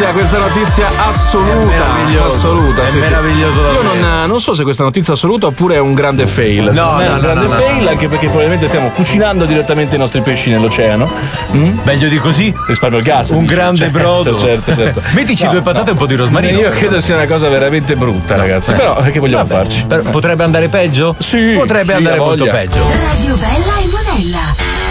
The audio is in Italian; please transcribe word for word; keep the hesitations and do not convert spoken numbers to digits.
notizia, questa notizia assoluta. Assoluta, è sì, meraviglioso sì. davvero. Io non, non so se questa notizia assoluta oppure è un grande fail. No, Secondo me è no, un no, grande no, no. fail, anche perché probabilmente stiamo cucinando direttamente i nostri pesci nell'oceano. Mm? Meglio di così? Risparmio il gas. Un dice. grande certo, brodo. Certo, certo. Mettici No, due patate e un po' di rosmarino. Io credo sia una cosa veramente brutta, ragazzi. Eh. Però che vogliamo Vabbè, farci? per- potrebbe andare peggio? Sì, Potrebbe sì, andare ha molto voglia. peggio. Radio Bella e Monella.